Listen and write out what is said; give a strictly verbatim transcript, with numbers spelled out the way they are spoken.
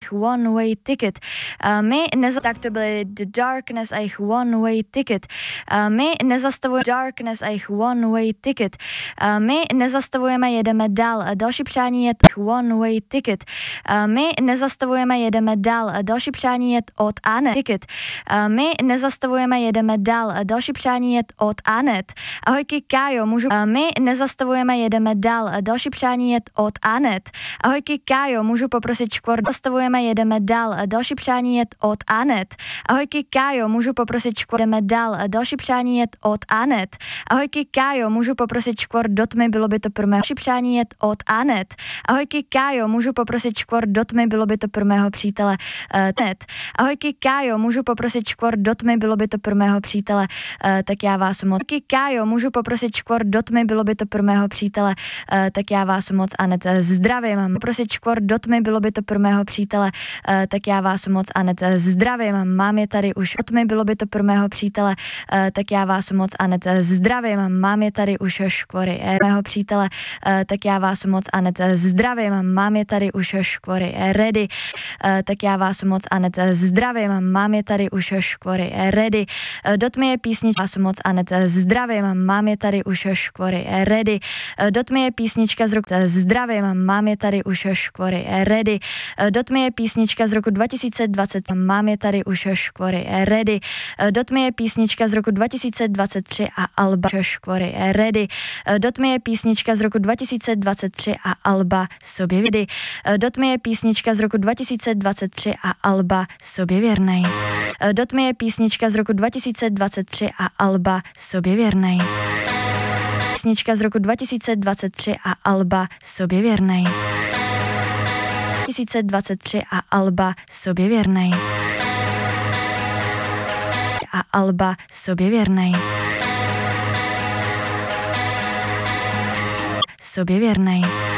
One Way Ticket. Uh, my neza... Tak to byly The Darkness a jejich One Way Ticket. Uh, my nezastavujeme Darkness a jejich One Way Ticket. Uh, my nezastavujeme, jedeme dál. A další přání je One Way Ticket. Uh, my nezastavujeme, jedeme dál. A další přání je od Anet. Ticket. Uh, my nezastavujeme, jedeme dál. A další přání je od Anet. Ahojky Kájo, můžu... Uh, my nezastavujeme, jedeme dál. A další přání je od Anet. Ahojky Kájo, můžu poprosit škvor. Zastavujeme, jedeme dál. A další přání je od Anet. Ahojky Kájo, můžu poprosit škvor. Jdeme dál. A další přání je od Anet. Ahojky Kájo, můžu poprosit škvor do tmy, bylo by to pro mého. Další přání je od Anet. Ahojky Kájo, můžu poprosit škvor do tmy, bylo by to pro mého přítele. Uh, net. Ahojky Kájo, můžu poprosit škvor do tmy, bylo by to pro mého přítele. Uh, tak já vás moc. Ahojky Kájo, můžu poprosit škvor do tmy, bylo by to pro mého přítele. Uh, tak já vás moc Anet zdravím. Poprosit škvor do tmy, bylo by to pro mého přítele. Uh, tak já vás moc Anet zdravím. Mám je tady už od tmy, bylo by to pro mého přítele. Uh, tak já vás moc Anet zdravím. Mám je tady už škvory eh, mého přítele. Uh, tak já vás moc Anet zdravím. Mám je tady už škvory eh, ready. Uh, tak já vás moc Anet zdravím. Mám je tady už škvory eh, ready. Uh, do tmy je písnička. Vás moc Anet zdravím. Mám je tady už škvory eh, ready. Uh, do tmy je písnička z roku zdravím. Mám je tady už škvory eh, ready. Uh, do tmy je písnička z roku dva tisíce dvacet. Mám je tady už škvory eh, ready. Uh, do tmy je písnička z roku dva tisíce dvacet tři a alba škvory eh, ready. Uh, do tmy je písnička z roku dva tisíce dvacet tři a alba sobě vědy. Uh, do tmy je písnička z roku dva tisíce dvacet tři a alba sobě věrnej. Uh, do tmy je písnička z roku dva tisíce dvacet tři a alba sobě věrnej. Písnička z roku dva tisíce dvacet tři a alba sobě věrnej. dva tisíce dvacet tři a alba sobě věrnej. A alba sobě věrnej. Sobě věrnej.